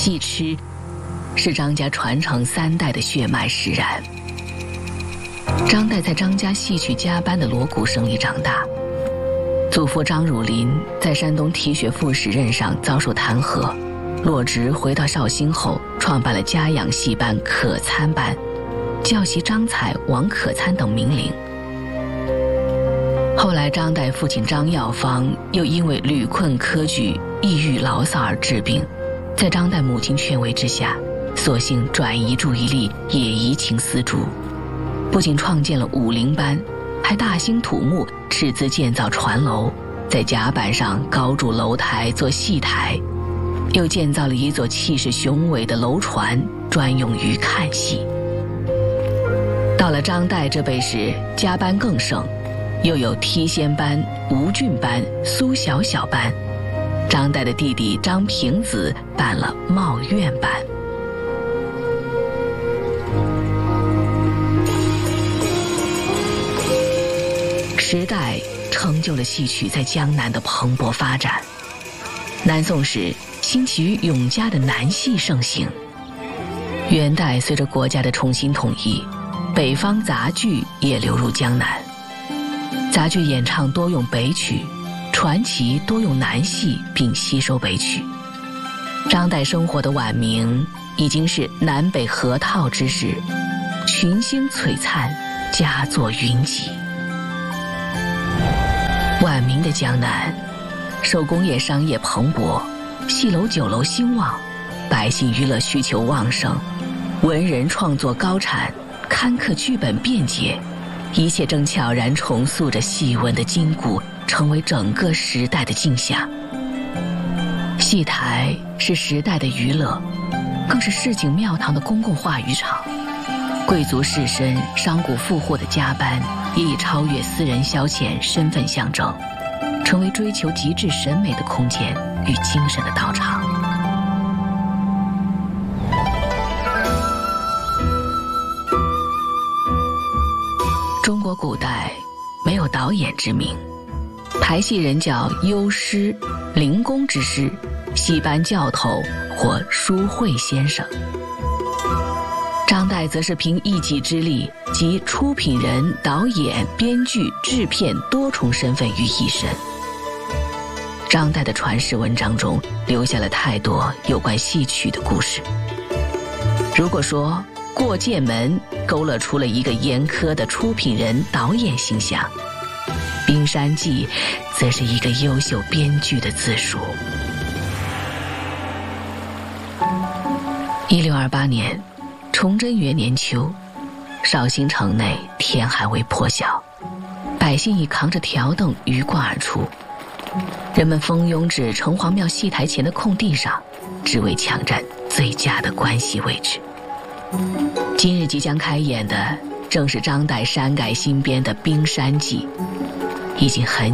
戏痴是张家传承3代的血脉使然。张岱在张家戏曲家班的锣鼓声里长大，祖父张汝霖在山东提学副使任上遭受弹劾，落职回到绍兴后，创办了家养戏班可参班，教习张彩、王可参等名伶。后来张岱父亲张耀方又因为屡困科举、抑郁牢骚而治病，在张岱母亲劝慰之下，索性转移注意力，也移情丝竹，不仅创建了武陵班，还大兴土木，斥资建造船楼，在甲板上高筑楼台做戏台，又建造了一座气势雄伟的楼船，专用于看戏。到了张岱这辈时，家班更盛，又有梯仙班、吴郡班、苏小小班。张岱的弟弟张平子办了茂苑班。时代成就了戏曲在江南的蓬勃发展。南宋时兴起于永嘉的南戏盛行。元代随着国家的重新统一，北方杂剧也流入江南。杂剧演唱多用北曲，传奇多用南戏，并吸收北曲。张岱生活的晚明已经是南北合套之时，群星璀璨，佳作云集。晚明的江南，手工业商业蓬勃，戏楼酒楼兴旺，百姓娱乐需求旺盛，文人创作高产，刊刻剧本便捷，一切正悄然重塑着戏文的筋骨，成为整个时代的镜像。戏台是时代的娱乐，更是市井庙堂的公共话语场。贵族士绅、商贾富户的家班也已超越私人消遣、身份象征，成为追求极致审美的空间与精神的道场。中国古代没有导演之名，排戏人叫优师、灵公之师、戏班教头或书会先生。张岱则是凭一己之力集出品人、导演、编剧、制片多重身份于一身。张岱的传世文章中留下了太多有关戏曲的故事。如果说过剑门勾勒出了一个严苛的出品人、导演形象，冰山记则是一个优秀编剧的自述。1628年崇祯元年秋，绍兴城内天还未破晓，百姓已扛着条凳鱼贯而出，人们蜂拥至城隍庙戏台前的空地上，只为抢占最佳的观戏位置。今日即将开演的正是张岱删改新编的《冰山记》，已经很